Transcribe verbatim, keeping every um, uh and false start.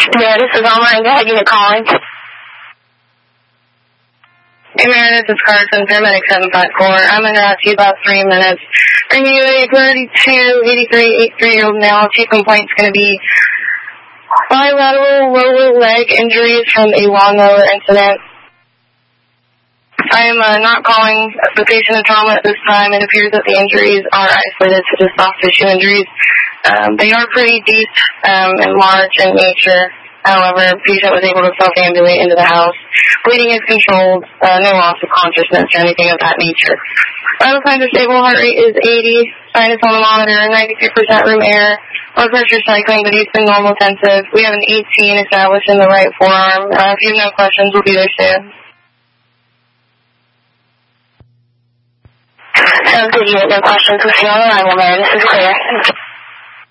Yeah, this is online. Go ahead, unit calling. Hey, Mary, this is Carson, paramedic seven five four. I'm going to ask you about three minutes. Bringing you a thirty-two, eighty-three, eighty-three-year-old male. Chief complaint's going to be bilateral lower leg injuries from a lawnmower incident. I am uh, not calling the patient a trauma at this time. It appears that the injuries are isolated to just soft tissue injuries. Um, they are pretty deep um, and large in nature. However, the patient was able to self-ambulate into the house. Bleeding is controlled, uh, no loss of consciousness or anything of that nature. Vital signs are stable, heart rate is eighty, sinus on the monitor, ninety-three percent room air, blood pressure cycling, but he's been normal tensive. We have an eighteen established in the right forearm. Uh, if you have no questions, we'll be there soon. Sounds good, you have no questions. We'll see you on the line, Mary. This is clear.